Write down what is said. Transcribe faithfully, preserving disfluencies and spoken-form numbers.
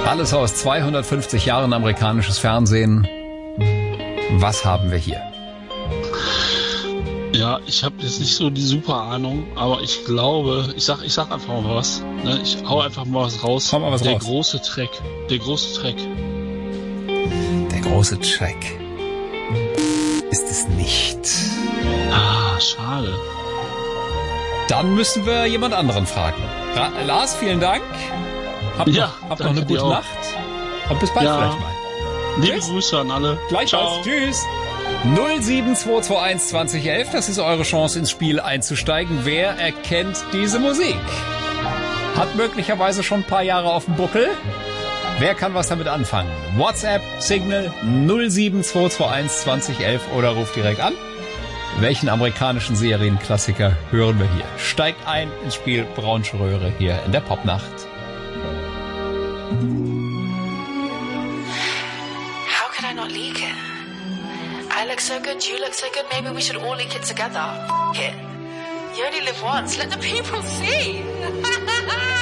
Alles aus zweihundertfünfzig Jahren amerikanisches Fernsehen. Was haben wir hier? Ja, ich habe jetzt nicht so die super Ahnung, aber ich glaube, ich sag, ich sag einfach mal was. Ne? Ich hau einfach mal was raus. Hau mal was der raus. große Trek. Der große Trek. Der große Trek ist es nicht. Ah, schade. Dann müssen wir jemand anderen fragen. Ra- Lars, vielen Dank. Habt Ja, noch, habt noch danke eine dir gute auch. Nacht. Und bis bald Ja. vielleicht mal. Liebe Tschüss. Grüße an alle. Gleichfalls. Ciao. Tschüss. null sieben zwei zwei eins zwanzig elf, das ist eure Chance ins Spiel einzusteigen. Wer erkennt diese Musik? Hat möglicherweise schon ein paar Jahre auf dem Buckel. Wer kann was damit anfangen? WhatsApp, Signal null sieben zwei zwei eins zwanzig elf oder ruft direkt an. Welchen amerikanischen Serienklassiker hören wir hier? Steigt ein ins Spiel Braunsche Röhre hier in der Popnacht. How could I not leak it? I look so good, you look so good, maybe we should all leak it together. F it. You only live once, let the people see.